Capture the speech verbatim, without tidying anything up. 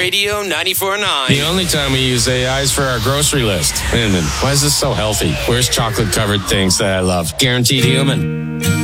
Radio ninety-four point nine. The only time we use A I is for our grocery list. And why is this so healthy? Where's chocolate-covered things that I love? Guaranteed human.